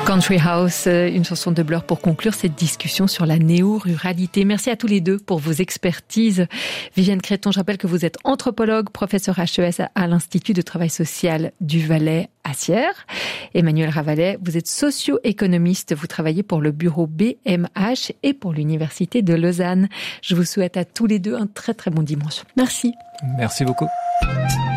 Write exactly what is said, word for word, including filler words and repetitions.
Country House, une chanson de Blur pour conclure cette discussion sur la néo-ruralité. Merci à tous les deux pour vos expertises. Viviane Créton, je rappelle que vous êtes anthropologue, professeur H E S à l'Institut de travail social du Valais à Sierre. Emmanuel Ravalet, vous êtes socio-économiste, vous travaillez pour le bureau B M H et pour l'Université de Lausanne. Je vous souhaite à tous les deux un très très bon dimanche. Merci. Merci beaucoup.